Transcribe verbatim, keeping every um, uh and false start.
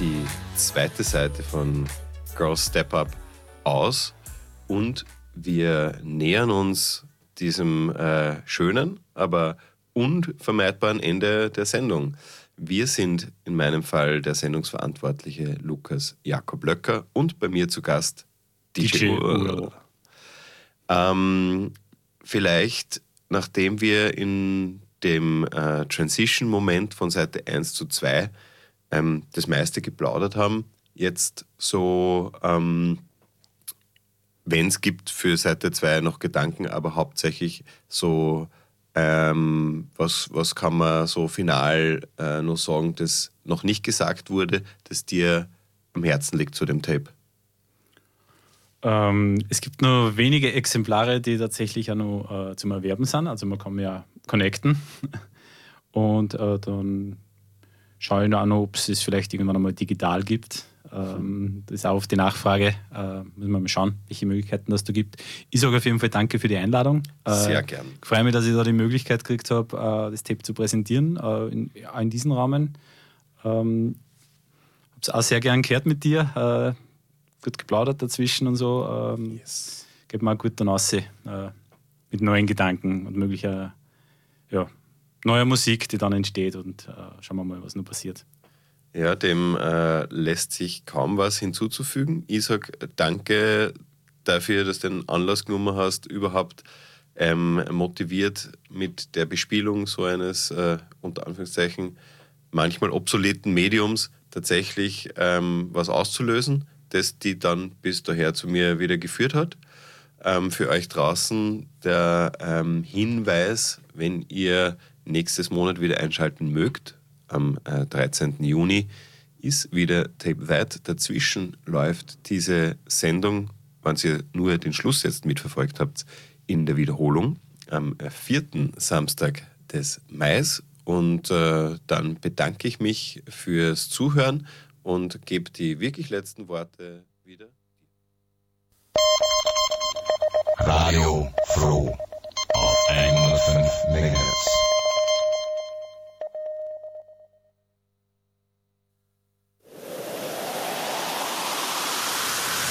die zweite Seite von Girls Step Up aus und wir nähern uns diesem äh, schönen, aber unvermeidbaren Ende der Sendung. Wir sind in meinem Fall der Sendungsverantwortliche Lukas Jakob Löcker und bei mir zu Gast D J Ural. Ähm, vielleicht, nachdem wir in dem äh, Transition-Moment von Seite eins zu zwei ähm, das meiste geplaudert haben, jetzt so, ähm, wenn es gibt für Seite zwei noch Gedanken, aber hauptsächlich so, ähm, was, was kann man so final äh, noch sagen, das noch nicht gesagt wurde, das dir am Herzen liegt zu dem Tape? Ähm, es gibt nur wenige Exemplare, die tatsächlich auch noch äh, zum Erwerben sind. Also man kann ja connecten und äh, dann schaue ich noch, noch ob es es vielleicht irgendwann einmal digital gibt. Ähm, das ist auch auf die Nachfrage. Äh, müssen wir mal schauen, welche Möglichkeiten das da gibt. Ich sage auf jeden Fall danke für die Einladung. Äh, Sehr gern. Ich freue mich, dass ich da die Möglichkeit gekriegt habe, äh, das Tape zu präsentieren, äh, in, auch in diesem Rahmen. Ähm, habe es auch sehr gern gehört mit dir. Äh, gut geplaudert dazwischen und so. Ähm, Yes. Geht mir auch gut dann raus, äh, mit neuen Gedanken und möglicher ja, neuer Musik, die dann entsteht. Und äh, schauen wir mal, was noch passiert. Ja, dem äh, lässt sich kaum was hinzuzufügen. Ich sage danke dafür, dass du den Anlass genommen hast, überhaupt ähm, motiviert mit der Bespielung so eines, äh, unter Anführungszeichen, manchmal obsoleten Mediums tatsächlich ähm, was auszulösen, das die dann bis daher zu mir wieder geführt hat. Ähm, für euch draußen der ähm, Hinweis, wenn ihr nächstes Monat wieder einschalten mögt, am äh, dreizehnten Juni ist wieder Tape That. Dazwischen läuft diese Sendung, wenn ihr nur den Schluss jetzt mitverfolgt habt, in der Wiederholung am äh, vierten Samstag des Mais. Und äh, dann bedanke ich mich fürs Zuhören und gebe die wirklich letzten Worte wieder. Radio Froh auf hundertfünf Megahertz.